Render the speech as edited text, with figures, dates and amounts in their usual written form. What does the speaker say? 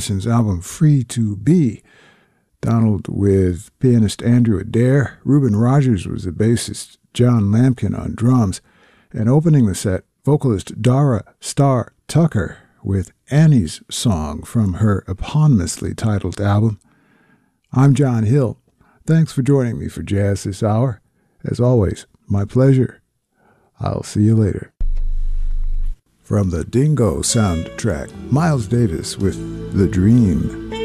Morrison's album Free to Be. Donald with pianist Andrew Adair. Reuben Rogers was the bassist, John Lampkin on drums. And opening the set, vocalist Dara Starr Tucker with Annie's Song from her eponymously titled album. I'm John Hill. Thanks for joining me for Jazz this hour. As always, my pleasure. I'll see you later. From the Dingo soundtrack, Miles Davis with The Dream.